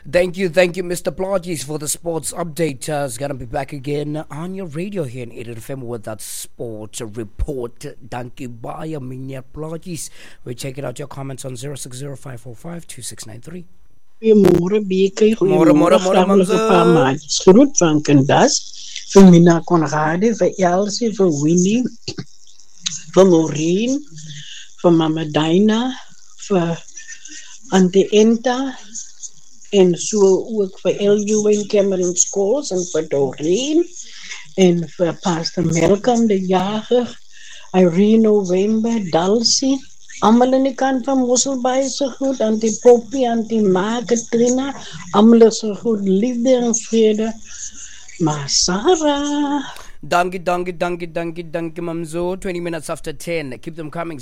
Thank you, Mr. Blodges, for the sports update. It's gonna be back again on your radio here in Eden FM with that sports report. Thank you, Baya Minya Blodges. We're checking out your comments on 0605452693. Goeiemôre BK, goeiemôre paamaatjies. Groet van Kandas, vir Mina Konrade, vir Elsie, vir Winnie, vir Maureen, vir Mama Dina, vir Auntie Enta, en so ook vir LU en Cameron Schools en vir Doreen en vir Pastor Malcolm de Jager, Irene November, Dulcie, almal in die kant van Mosselbaai se goed, Auntie Poppy, Auntie Ma, Katrina, almal is so goed, liefde en vrede. Maar Sarah. Donkey, Mamzo. 20 minutes after 10. Keep them coming.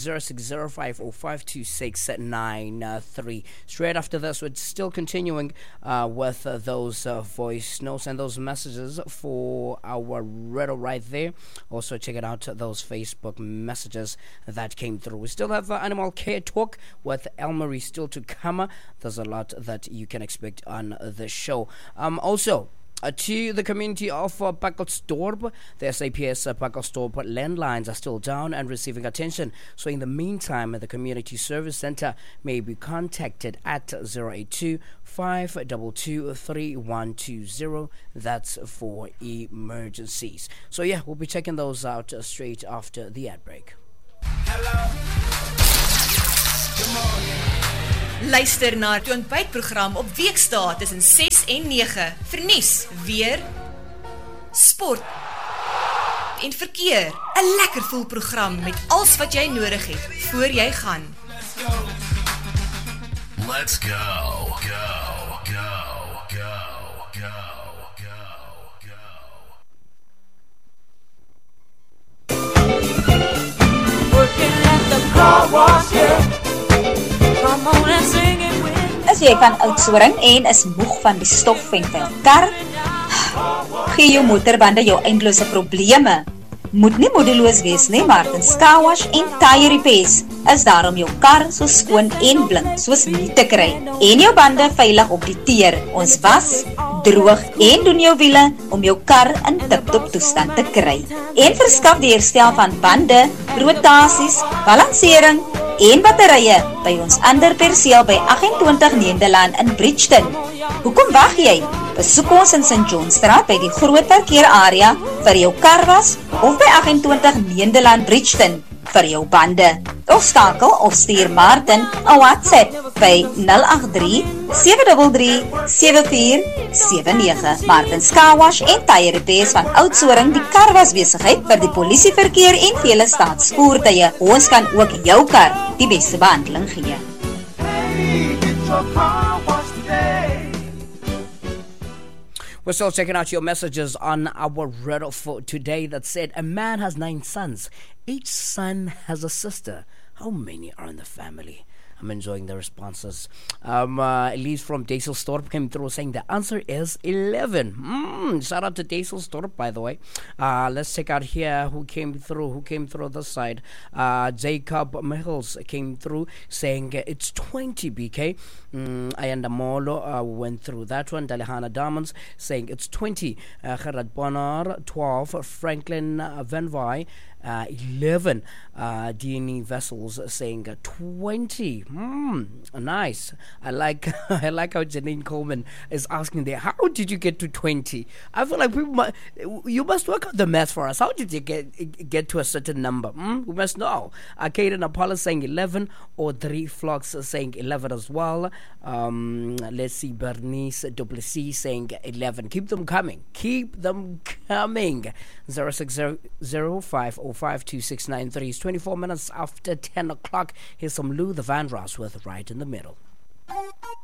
0605452693. Straight after this, we're still continuing with those voice notes and those messages for our riddle right there. Also, check it out, those Facebook messages that came through. We still have animal care talk with Elmarie still to come. There's a lot that you can expect on the show. Also, to the community of Pacalsdorp, the SAPS Pacalsdorp landlines are still down and receiving attention. So in the meantime, the Community Service Center may be contacted at 082-522-3120. That's for emergencies. So yeah, we'll be checking those out straight after the ad break. Hello. Good morning. Luister na die ontbytprogram op weekdae tussen 6 en 9 vir nuus, weer, sport en verkeer. 'n Lekker voel program met alles wat jy nodig het voor jy gaan. Let's go. Working at the car wash, yeah. As jy van Oudtshoorn en is moeg van die stof en van jou kar, gee jou motorbande jou eindelose probleme. Moet nie moedeloos wees nie, Martins Car Wash en Tire Repairs is daar om jou kar so skoon en blink soos nie te kry en jou bande veilig op die teer. Ons was, droog en doen jou wiele om jou kar in tip-top toestand te kry. En verskaf die herstel van bande, rotasies, balansering en batterye by ons ander perseel by 28 Nederland in Bridgeton. Hoekom wag jy? Besoek ons in St. Johnstraat by die groot parkeerarea vir jou karwas of by 28 Nederland Bridgeton vir jou bande. Of skakel of stuur Martin 'n WhatsApp by 083-733-7479. Martin's Car Wash en Tire Repairs van Oudtshoorn, die karwasbesigheid vir die polisieverkeer en vele staatsvoertuie. Ons kan ook jou kar die beste behandeling gee. Hey, get your car washed today. We're still checking out your messages on our riddle for today that said, a man has 9 sons. Each son has a sister. How many are in the family? I'm enjoying the responses. Elise from Daselstorp came through saying the answer is 11. Shout out to Daselstorp, by the way. Let's check out here who came through this side. Jacob Michels came through saying it's 20, BK. Ayanda Molo went through that one. Dalehana Diamonds saying it's 20. Gerard Bonnar, 12. Franklin Van Wy, 11. DNA Vessels saying 20. Nice. I like how Janine Coleman is asking there, how did you get to 20? I feel like you must work out the math for us. How did you get to a certain number? We must know. Kaden Apollo saying 11, or 3 Flocks saying 11 as well. Let's see, Bernice Duplessis saying 11. Keep them coming. 06005052693. It's 24 minutes after 10 o'clock. Here's some Lou the Vandross with Right in the Middle.